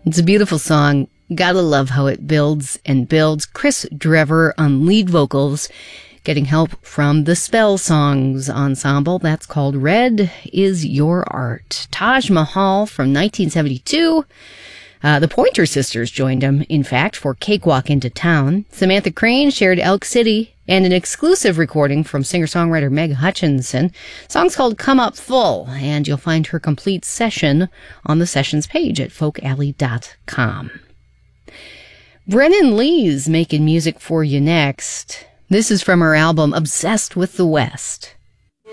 It's a beautiful song. Gotta love how it builds and builds. Chris Drever on lead vocals, getting help from the Spell Songs ensemble. That's called Red Is Your Art. Taj Mahal from 1972. The Pointer Sisters joined him, in fact, for Cakewalk into Town. Samantha Crane shared Elk City and an exclusive recording from singer-songwriter Meg Hutchinson. Song's called Come Up Full, and you'll find her complete session on the sessions page at folkalley.com. Brennan Lee's making music for you next. This is from her album Obsessed with the West.